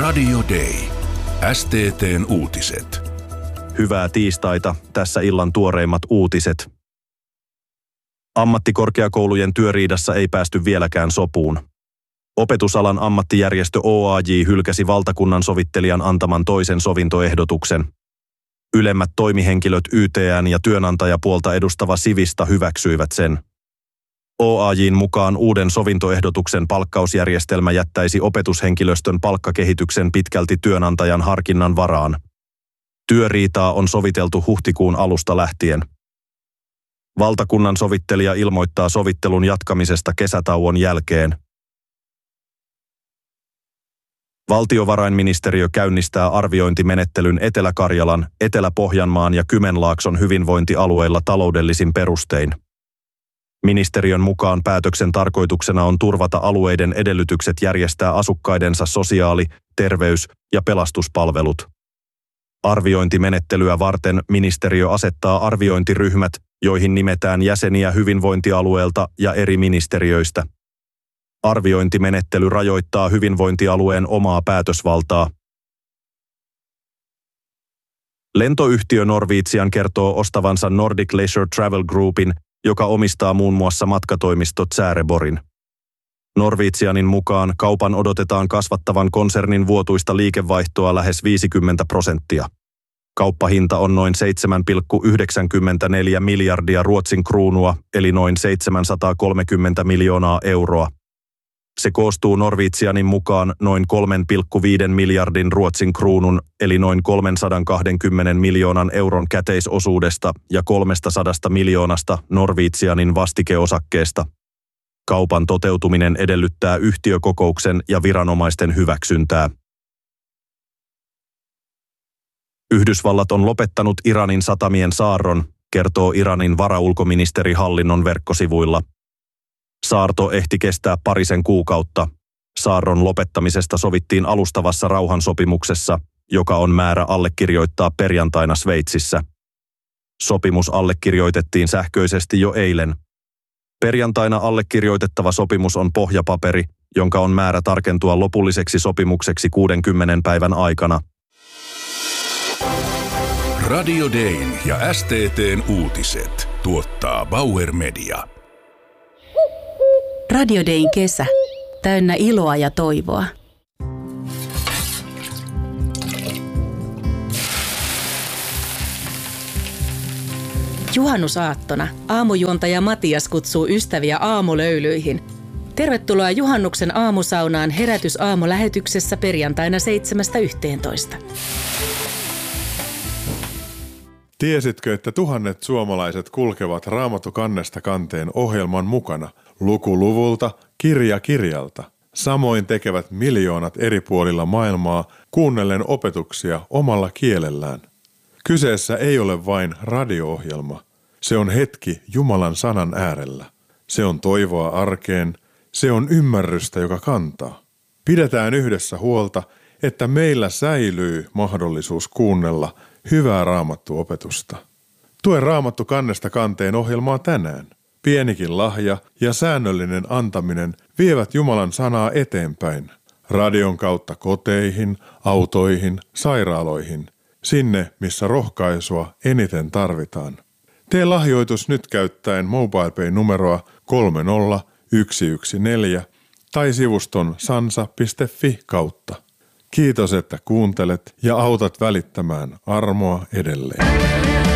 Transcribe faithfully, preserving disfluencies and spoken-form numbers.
Radio Day. S T T:n uutiset. Hyvää tiistaita, tässä illan tuoreimmat uutiset. Ammattikorkeakoulujen työriidassa ei päästy vieläkään sopuun. Opetusalan ammattijärjestö O A J hylkäsi valtakunnan sovittelijan antaman toisen sovintoehdotuksen. Ylemmät toimihenkilöt Y T N ja työnantajapuolta edustava Sivista hyväksyivät sen. O A J:n mukaan uuden sovintoehdotuksen palkkausjärjestelmä jättäisi opetushenkilöstön palkkakehityksen pitkälti työnantajan harkinnan varaan. Työriitaa on soviteltu huhtikuun alusta lähtien. Valtakunnan sovittelija ilmoittaa sovittelun jatkamisesta kesätauon jälkeen. Valtiovarainministeriö käynnistää arviointimenettelyn Etelä-Karjalan, Etelä-Pohjanmaan ja Kymenlaakson hyvinvointialueilla taloudellisin perustein. Ministeriön mukaan päätöksen tarkoituksena on turvata alueiden edellytykset järjestää asukkaidensa sosiaali-, terveys- ja pelastuspalvelut. Arviointimenettelyä varten ministeriö asettaa arviointiryhmät, joihin nimetään jäseniä hyvinvointialueelta ja eri ministeriöistä. Arviointimenettely rajoittaa hyvinvointialueen omaa päätösvaltaa. Lentoyhtiö Norwegian kertoo ostavansa Nordic Leisure Travel Groupin, joka omistaa muun muassa matkatoimistot Sääreborgin. Norwegianin mukaan kaupan odotetaan kasvattavan konsernin vuotuista liikevaihtoa lähes viisikymmentä prosenttia. Kauppahinta on noin seitsemän pilkku yhdeksänkymmentäneljä miljardia Ruotsin kruunua, eli noin seitsemänsataakolmekymmentä miljoonaa euroa. Se koostuu Norwegianin mukaan noin kolme pilkku viisi miljardin Ruotsin kruunun, eli noin kolmesataakaksikymmentä miljoonan euron käteisosuudesta ja kolmesataa miljoonasta Norwegianin vastikeosakkeesta. Kaupan toteutuminen edellyttää yhtiökokouksen ja viranomaisten hyväksyntää. Yhdysvallat on lopettanut Iranin satamien saarron, kertoo Iranin varaulkoministerihallinnon verkkosivuilla. Saarto ehti kestää parisen kuukautta. Saarron lopettamisesta sovittiin alustavassa rauhansopimuksessa, joka on määrä allekirjoittaa perjantaina Sveitsissä. Sopimus allekirjoitettiin sähköisesti jo eilen. Perjantaina allekirjoitettava sopimus on pohjapaperi, jonka on määrä tarkentua lopulliseksi sopimukseksi kuudenkymmenen päivän aikana. Radio Dayn ja S T T:n uutiset tuottaa Bauer Media. Radio Dayn kesä. Täynnä iloa ja toivoa. Juhannusaattona aamujuontaja Matias kutsuu ystäviä aamulöylyihin. Tervetuloa juhannuksen aamusaunaan Herätys-aamulähetyksessä perjantaina seitsemästä yhteentoista. Tiesitkö, että tuhannet suomalaiset kulkevat Raamattu kannesta kanteen ohjelman mukana, luku luvulta, kirja kirjalta? Samoin tekevät miljoonat eri puolilla maailmaa kuunnellen opetuksia omalla kielellään. Kyseessä ei ole vain radio-ohjelma. Se on hetki Jumalan sanan äärellä. Se on toivoa arkeen. Se on ymmärrystä, joka kantaa. Pidetään yhdessä huolta, että meillä säilyy mahdollisuus kuunnella hyvää raamattuopetusta. Tue Raamattu kannesta kanteen ohjelmaa tänään. Pienikin lahja ja säännöllinen antaminen vievät Jumalan sanaa eteenpäin. Radion kautta koteihin, autoihin, sairaaloihin. Sinne, missä rohkaisua eniten tarvitaan. Tee lahjoitus nyt käyttäen MobilePay-numeroa kolme nolla yksi yksi neljä tai sivuston sansa piste fi kautta. Kiitos, että kuuntelet ja autat välittämään armoa edelleen.